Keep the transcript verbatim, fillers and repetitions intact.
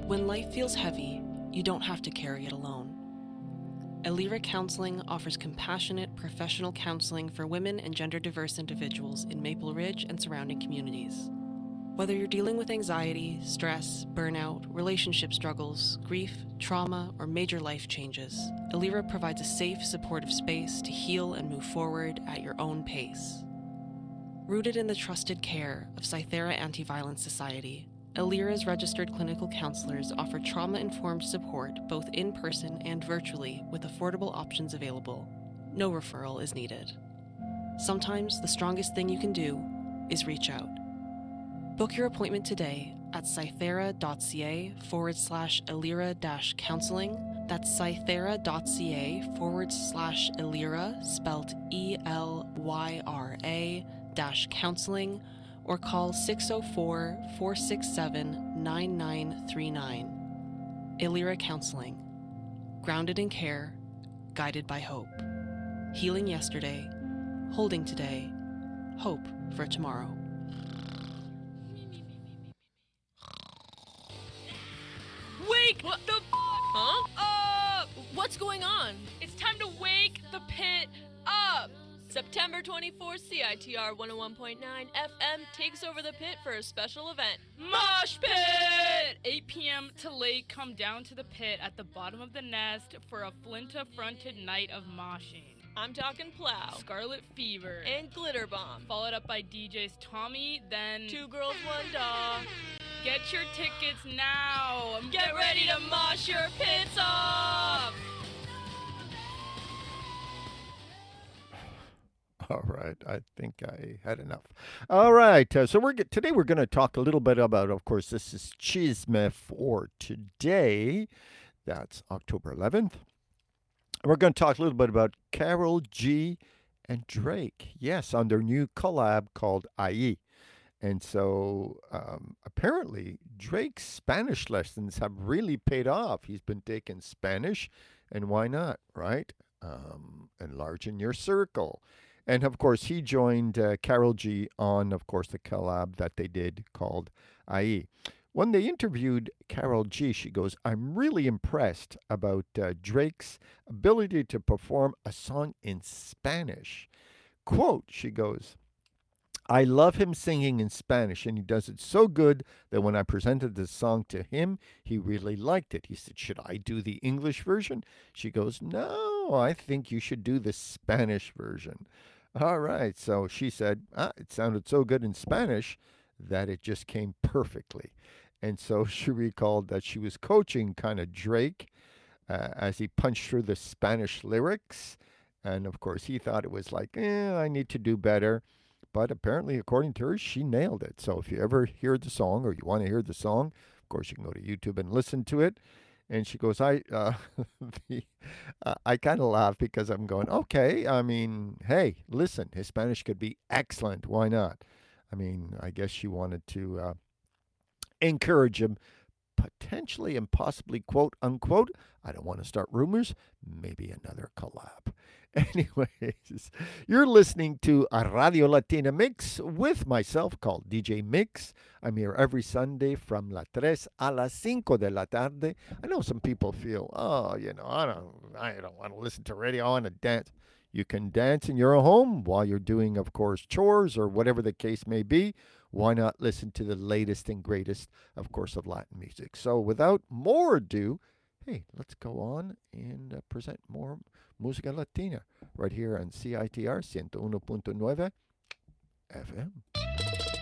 When life feels heavy, you don't have to carry it alone. Elira Counseling offers compassionate, professional counseling for women and gender-diverse individuals in Maple Ridge and surrounding communities. Whether you're dealing with anxiety, stress, burnout, relationship struggles, grief, trauma, or major life changes, Elira provides a safe, supportive space to heal and move forward at your own pace. Rooted in the trusted care of Cythera Anti-Violence Society, Elira's registered clinical counselors offer trauma-informed support both in person and virtually with affordable options available. No referral is needed. Sometimes the strongest thing you can do is reach out. Book your appointment today at cythera.ca forward slash Elira dash counseling. That's cythera.ca forward slash Elira, spelt E L Y R A dash counseling, or call six oh four, four six seven, nine nine three nine. Elira Counseling. Grounded in care, guided by hope. Healing yesterday, holding today, hope for tomorrow. Wake what? the f- Huh? Uh, what's going on? It's time to wake the pit up! September twenty-fourth, C I T R one oh one point nine F M takes over the pit for a special event. Mosh Pit! eight p.m. to late, come down to the pit at the bottom of the nest for a Flinta-fronted night of moshing. I'm talking Plow, Scarlet Fever, and Glitter Bomb. Followed up by D Js Tommy, then Two Girls, One Dog. Get your tickets now! Get, Get ready to mosh your pits off! All right, I think I had enough. All right, uh, so we're get, today we're going to talk a little bit about, of course, this is Chisme for today. That's October eleventh. And we're going to talk a little bit about Karol G and Drake. Yes, on their new collab called Ahí. And so um, apparently Drake's Spanish lessons have really paid off. He's been taking Spanish, and why not, right? Um, enlarging your circle. And, of course, he joined uh, Karol G on, of course, the collab that they did called Ahí. When they interviewed Karol G, she goes, I'm really impressed about uh, Drake's ability to perform a song in Spanish. Quote, she goes, I love him singing in Spanish, and he does it so good that when I presented the song to him, he really liked it. He said, should I do the English version? She goes, no, I think you should do the Spanish version. All right, so she said, ah, it sounded so good in Spanish that it just came perfectly. And so she recalled that she was coaching kind of Drake uh, as he punched through the Spanish lyrics. And, of course, he thought it was like, eh, I need to do better. But apparently, according to her, she nailed it. So if you ever hear the song or you want to hear the song, of course, you can go to YouTube and listen to it. And she goes, I uh, the, uh, I kind of laugh because I'm going, okay, I mean, hey, listen, his Spanish could be excellent. Why not? I mean, I guess she wanted to uh, encourage him, potentially and possibly, quote, unquote, I don't want to start rumors, maybe another collab. Anyways, you're listening to a Radio Latina Mix with myself called D J Mix. I'm here every Sunday from las tres a las cinco de la tarde. I know some people feel, oh, you know, I don't, I don't want to listen to radio, I want to dance. You can dance in your home while you're doing, of course, chores or whatever the case may be. Why not listen to the latest and greatest, of course, of Latin music? So without more ado, hey, let's go on and uh, present more Música Latina right here on C I T R one oh one point nine F M.